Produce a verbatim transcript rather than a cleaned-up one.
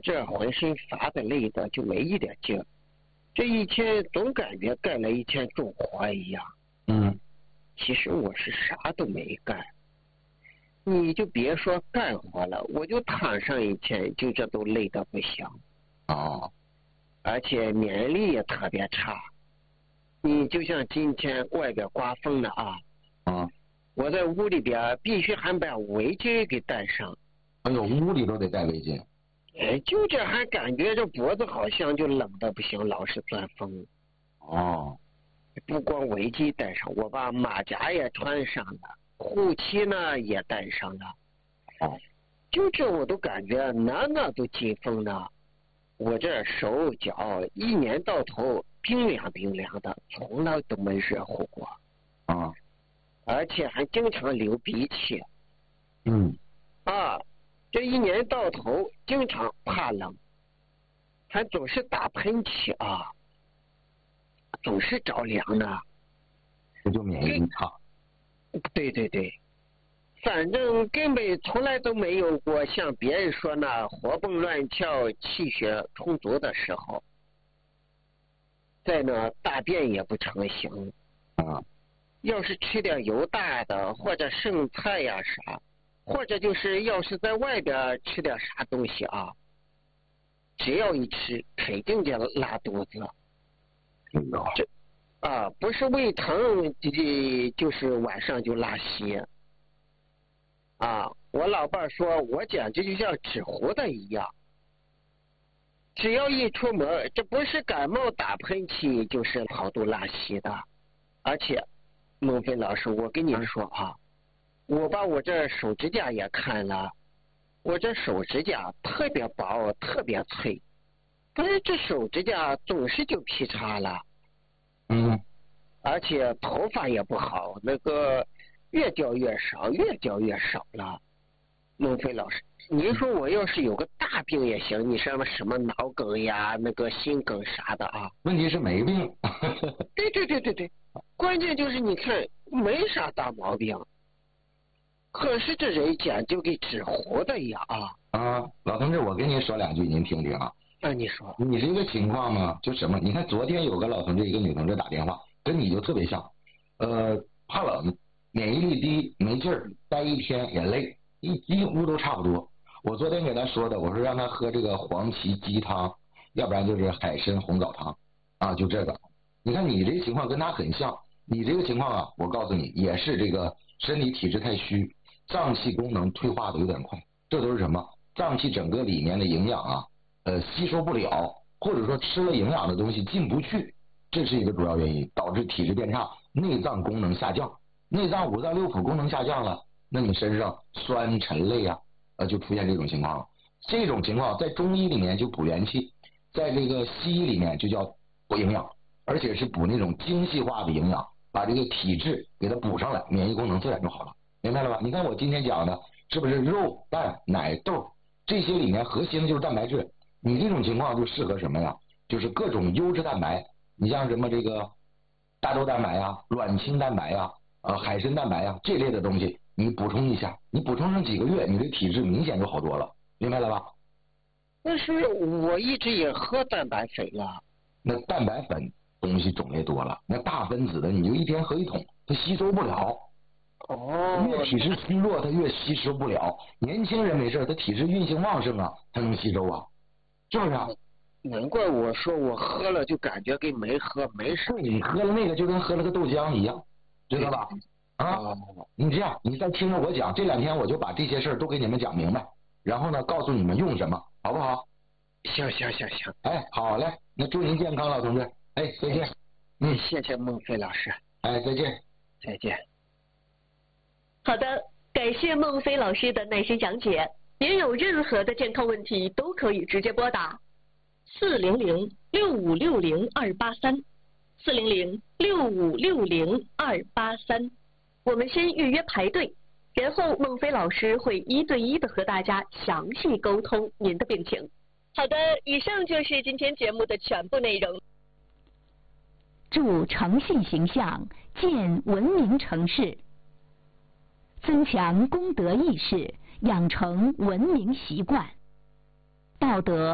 这浑身乏的累的就没一点劲儿，这一天总感觉干了一天重活一样。 嗯， 其实我是啥都没干，你就别说干活了，我就躺上一天，就这都累得不行。 哦， 而且免疫力也特别差。你就像今天外边刮风了啊， 啊， 我在屋里边必须还把围巾给带上。 哎呦，屋里都得带围巾。 哎，就这还感觉这脖子好像就冷的不行，老是钻风。 哦， 不光围巾带上，我把马甲也穿上了，护膝呢也带上了。 哦， 就这我都感觉哪哪都紧风呢。我这手脚一年到头冰凉冰凉的，从来都没热乎过。 啊， 而且还经常流鼻涕。 嗯， 啊，这一年到头经常怕冷，还总是打喷嚏啊，总是着凉呢。 这就免疫力差。 对对对，反正根本从来都没有过像别人说那活蹦乱跳、气血充足的时候。再呢，大便也不成形。 啊， 要是吃点油大的或者剩菜呀啥，或者就是要是在外边吃点啥东西啊，只要一吃肯定就拉肚子。这啊，不是胃疼，就是晚上就拉稀。啊，我老伴说我简直就像纸糊的一样，只要一出门，这不是感冒打喷嚏，就是跑肚拉稀的。而且孟非老师，我跟你说啊，我把我这手指甲也看了，我这手指甲特别薄，特别脆，但是这手指甲总是就劈叉了。 嗯， 而且头发也不好，那个越掉越少，越掉越少了。孟非老师，您说我要是有个大病也行，你什么什么脑梗呀、那个心梗啥的啊？ 问题是没病。 对对对对对，关键就是你看没啥大毛病，可是这人简直就跟纸糊的一样啊！ 啊，老同志，我跟您说两句，您听听啊。 那你说， 你这个情况嘛，就什么？你看昨天有个老同志，一个女同志打电话，跟你就特别像，呃，怕冷，免疫力低，没劲儿，待一天也累，一几乎都差不多。我昨天给他说的，我说让他喝这个黄芪鸡汤，要不然就是海参红枣汤，啊，就这个。你看你这个情况跟他很像，你这个情况啊，我告诉你，也是这个身体体质太虚，脏器功能退化的有点快，这都是什么？脏器整个里面的营养啊。呃，吸收不了，或者说吃了营养的东西进不去，这是一个主要原因，导致体质变差，内脏功能下降，内脏五脏六腑功能下降了，那你身上酸沉累啊，呃，就出现这种情况了。这种情况在中医里面就补元气，在这个西医里面就叫补营养，而且是补那种精细化的营养，把这个体质给它补上来，免疫功能自然就好了，明白了吧？你看我今天讲的是不是肉、蛋、奶、豆这些里面核心的就是蛋白质？你这种情况就适合什么呀？就是各种优质蛋白，你像什么这个大豆蛋白呀、卵清蛋白呀、呃海参蛋白呀这类的东西，你补充一下，你补充上几个月，你的体质明显就好多了，明白了吧？ 但是我一直也喝蛋白粉了。 那蛋白粉东西种类多了，那大分子的你就一天喝一桶，它吸收不了。 哦， 越体质虚弱，它越吸收不了。年轻人没事，他体质运行旺盛啊，他能吸收啊。是不是啊？ 难怪我说我喝了就感觉跟没喝没事。 你喝了那个就跟喝了个豆浆一样，知道吧？啊，你这样，你再听着我讲，这两天我就把这些事儿都给你们讲明白，然后呢，告诉你们用什么，好不好？ 行行行行， 哎，好嘞，那祝您健康，老同志。哎，再见。嗯， 谢谢孟非老师。 哎，再见。 再见。 好的，感谢孟非老师的耐心讲解。您有任何的健康问题都可以直接拨打四零零六五六零二八三，四零零六五六零二八三。我们先预约排队，然后孟非老师会一对一的和大家详细沟通您的病情。好的，以上就是今天节目的全部内容。 助诚信形象，建文明城市，增强公德意识，养成文明习惯，道德